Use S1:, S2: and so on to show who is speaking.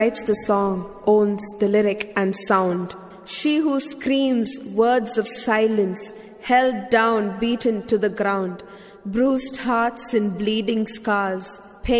S1: writes the song owns the lyric and sound. She who screams words of silence, held down, beaten to the ground, bruised hearts and bleeding scars,